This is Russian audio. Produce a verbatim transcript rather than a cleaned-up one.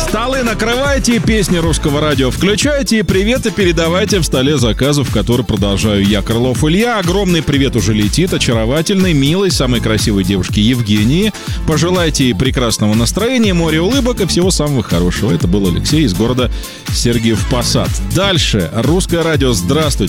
Столы накрывайте, песни русского радио включайте, приветы передавайте в столе заказов, который продолжаю я, Крылов Илья. Огромный привет уже летит очаровательной, милой, самой красивой девушке Евгении. Пожелайте ей прекрасного настроения, моря улыбок и всего самого хорошего. Это был Алексей из города Сергиев Посад. Дальше. Русское радио, здравствуйте.